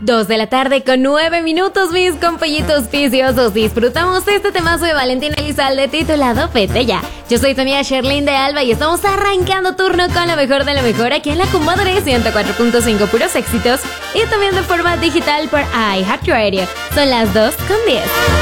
2 de la tarde con 9 minutos, mis compollitos viciosos. Disfrutamos este temazo de Valentina Elizalde titulado Vete Ya. Yo soy tu amiga Sherlyn de Alba y estamos arrancando turno con lo mejor de lo mejor aquí en la Comadre 104.5 puros éxitos y también de forma digital por iHeartRadio. Son las 2:10.